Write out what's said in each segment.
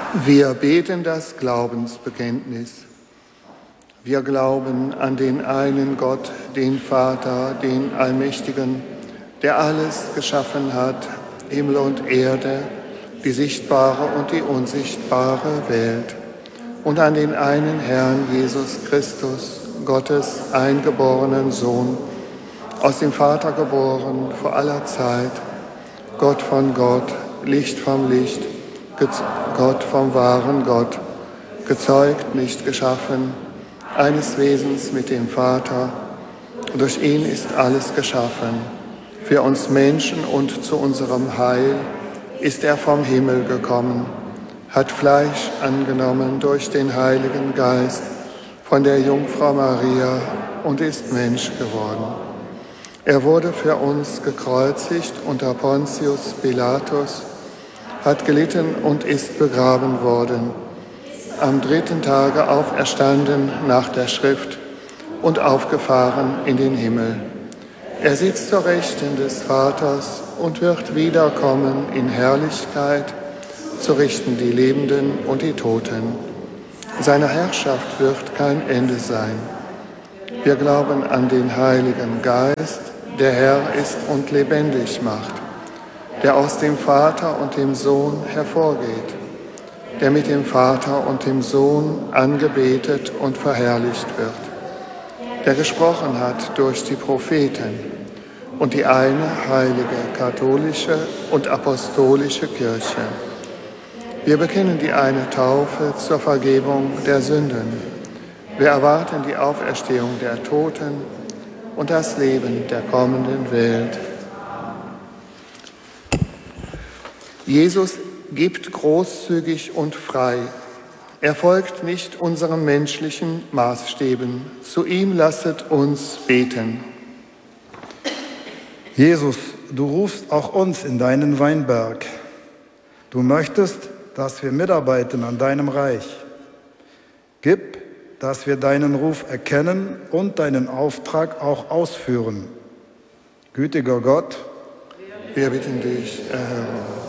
Wir beten das Glaubensbekenntnis. Wir glauben an den einen Gott, den Vater, den Allmächtigen, der alles geschaffen hat, Himmel und Erde, die sichtbare und die unsichtbare Welt. Und an den einen Herrn Jesus Christus, Gottes eingeborenen Sohn, aus dem Vater geboren vor aller Zeit, Gott von Gott, Licht vom Licht, Gott vom wahren Gott, gezeugt, nicht geschaffen, eines Wesens mit dem Vater. Durch ihn ist alles geschaffen. Für uns Menschen und zu unserem Heil ist er vom Himmel gekommen, hat Fleisch angenommen durch den Heiligen Geist von der Jungfrau Maria und ist Mensch geworden. Er wurde für uns gekreuzigt unter Pontius Pilatus, hat gelitten und ist begraben worden, am 3. Tage auferstanden nach der Schrift und aufgefahren in den Himmel. Er sitzt zur Rechten des Vaters und wird wiederkommen in Herrlichkeit, zu richten die Lebenden und die Toten. Seiner Herrschaft wird kein Ende sein. Wir glauben an den Heiligen Geist, der Herr ist und lebendig macht, der aus dem Vater und dem Sohn hervorgeht, der mit dem Vater und dem Sohn angebetet und verherrlicht wird, der gesprochen hat durch die Propheten und die eine heilige katholische und apostolische Kirche. Wir bekennen die eine Taufe zur Vergebung der Sünden. Wir erwarten die Auferstehung der Toten und das Leben der kommenden Welt. Jesus gibt großzügig und frei. Er folgt nicht unseren menschlichen Maßstäben. Zu ihm lasset uns beten. Jesus, du rufst auch uns in deinen Weinberg. Du möchtest, dass wir mitarbeiten an deinem Reich. Gib, dass wir deinen Ruf erkennen und deinen Auftrag auch ausführen. Gütiger Gott, wir bitten dich, erhöre.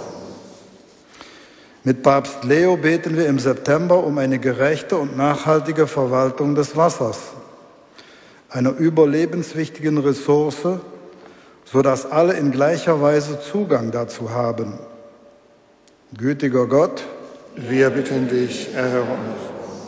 Mit Papst Leo beten wir im September um eine gerechte und nachhaltige Verwaltung des Wassers, einer überlebenswichtigen Ressource, sodass alle in gleicher Weise Zugang dazu haben. Gütiger Gott, wir bitten dich, erhöre uns.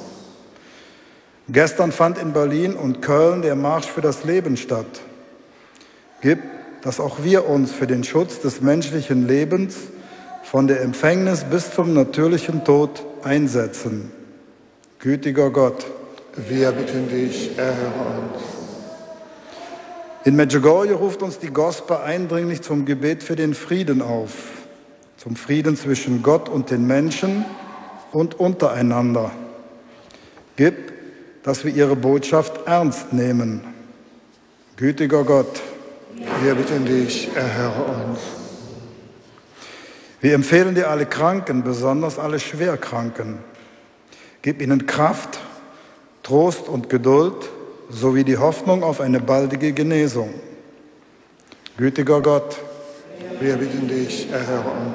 Gestern fand in Berlin und Köln der Marsch für das Leben statt. Gib, dass auch wir uns für den Schutz des menschlichen Lebens von der Empfängnis bis zum natürlichen Tod einsetzen. Gütiger Gott, wir bitten dich, erhöre uns. In Medjugorje ruft uns die Gospel eindringlich zum Gebet für den Frieden auf, zum Frieden zwischen Gott und den Menschen und untereinander. Gib, dass wir ihre Botschaft ernst nehmen. Gütiger Gott, wir bitten dich, erhöre uns. Wir empfehlen dir alle Kranken, besonders alle Schwerkranken. Gib ihnen Kraft, Trost und Geduld, sowie die Hoffnung auf eine baldige Genesung. Gütiger Gott, wir bitten dich, erhöre uns.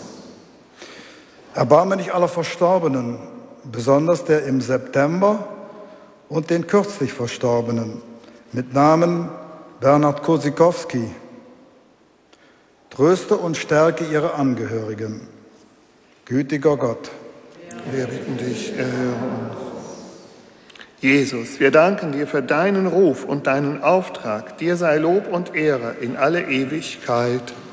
Erbarme dich aller Verstorbenen, besonders der im September und den kürzlich Verstorbenen, mit Namen Bernhard Kosikowski. Tröste und stärke ihre Angehörigen. Gütiger Gott, wir bitten dich, erhöre uns. Jesus, wir danken dir für deinen Ruf und deinen Auftrag. Dir sei Lob und Ehre in alle Ewigkeit.